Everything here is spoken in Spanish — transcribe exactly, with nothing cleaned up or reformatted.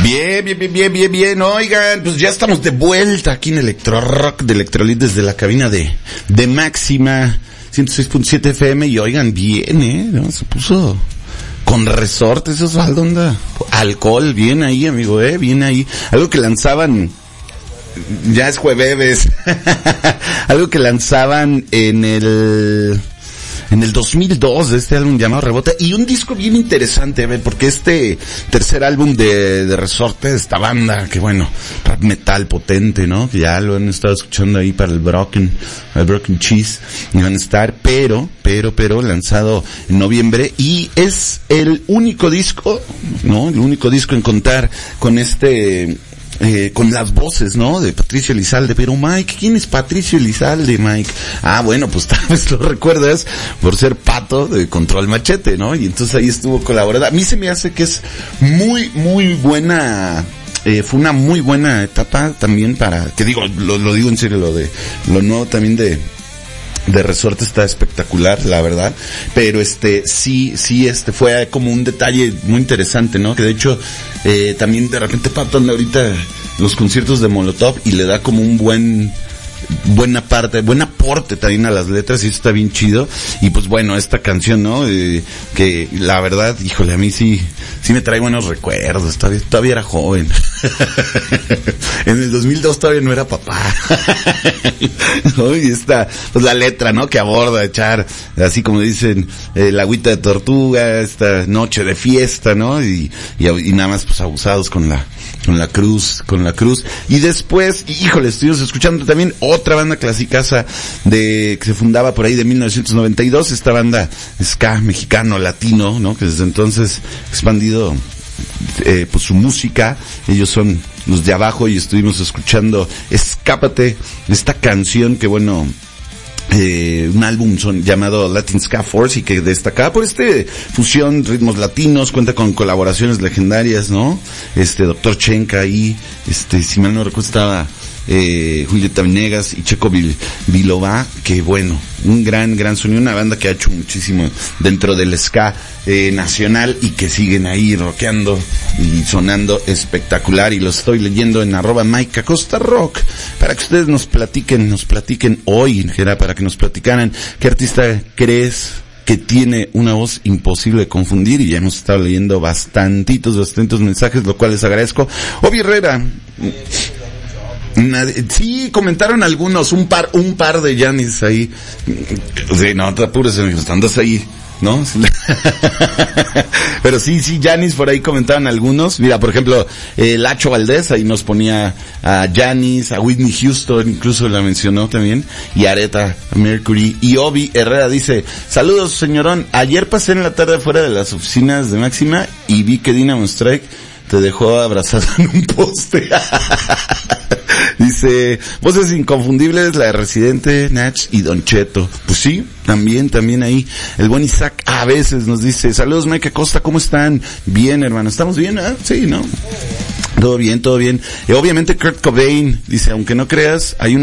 Bien, bien, bien, bien, bien, bien. Oigan, pues ya estamos de vuelta aquí en Electro Rock de Electrolit desde la cabina de, de Máxima ciento seis punto siete F M. Y oigan, bien, eh, ¿no? Se puso con resortes, Osvaldo, onda. Alcohol, bien ahí, amigo, eh, bien ahí. Algo que lanzaban, ya es jueves, algo que lanzaban en el... en el dos mil dos, de este álbum llamado Rebote, y un disco bien interesante, ¿ve? Porque este tercer álbum de, de Resorte, de esta banda, que bueno, rap metal potente, ¿no? Que ya lo han estado escuchando ahí para el Broken, el Broken Cheese, y van a estar, pero, pero, pero, lanzado en noviembre, y es el único disco, ¿no? El único disco en contar con este... Eh, con las voces, ¿no? De Patricio Elizalde. Pero Mike, ¿quién es Patricio Elizalde, Mike? Ah, bueno, pues tal vez lo recuerdas por ser Pato de Control Machete, ¿no? Y entonces ahí estuvo colaborando. A mí se me hace que es muy, muy buena... Eh, fue una muy buena etapa también para... Que digo, lo, lo digo en serio, lo de... Lo nuevo también de... de Resorte está espectacular, la verdad, pero este, sí, sí, este, fue como un detalle muy interesante, ¿no? Que de hecho, eh, también de repente Pato anda ahorita los conciertos de Molotov y le da como un buen, buena parte, buen aporte también a las letras, y eso está bien chido. Y pues bueno, esta canción, ¿no? Eh, que la verdad, híjole, a mí sí, sí me trae buenos recuerdos, todavía, todavía era joven. En el dos mil dos todavía no era papá. ¿No? Y esta, pues la letra, ¿no? Que aborda echar, así como dicen, eh, la agüita de tortuga, esta noche de fiesta, ¿no? Y, y, y nada más pues abusados con la, con la cruz, con la cruz. Y después, híjole, estuvimos escuchando también otra banda clasicaza de, que se fundaba por ahí de mil novecientos noventa y dos, esta banda ska mexicano, latino, ¿no? Que desde entonces expandido, eh, pues su música. Ellos son los de abajo y estuvimos escuchando Escápate, esta canción que bueno, eh, un álbum son, llamado Latin Ska Force, y que destacaba por este fusión, ritmos latinos, cuenta con colaboraciones legendarias, ¿no? Este, Doctor Chenka ahí, este, si mal no recuerdo estaba eh, Julieta Venegas y Checo Vil, Vilova, que bueno, un gran, gran sonido, una banda que ha hecho muchísimo dentro del ska eh, nacional y que siguen ahí rockeando y sonando espectacular. Y lo estoy leyendo en arroba Mike Acosta Rock, para que ustedes nos platiquen, nos platiquen hoy, era para que nos platicaran qué artista crees que tiene una voz imposible de confundir, y ya hemos estado leyendo bastantitos, bastantitos mensajes, lo cual les agradezco. Obi Herrera, Nadie, sí, comentaron algunos, un par, un par de Janis ahí. Sí, no, te apures, andas ahí, ¿no? Pero sí, sí, Janis, por ahí comentaban algunos. Mira, por ejemplo, eh, Lacho Valdés, ahí nos ponía a Janis, a Whitney Houston, incluso la mencionó también, y Aretha Mercury. Y Obi Herrera dice, saludos, señorón, ayer pasé en la tarde fuera de las oficinas de Máxima y vi que Dynamo Strike te dejó abrazado en un poste. Dice, voces inconfundibles, la de Residente, Nach y Don Cheto. Pues sí, también, también ahí. El buen Isaac a veces nos dice, saludos Mike Acosta, ¿cómo están? Bien, hermano, ¿estamos bien? ¿Eh? Sí, ¿no? Todo bien, todo bien. Y obviamente Kurt Cobain dice, aunque no creas, hay un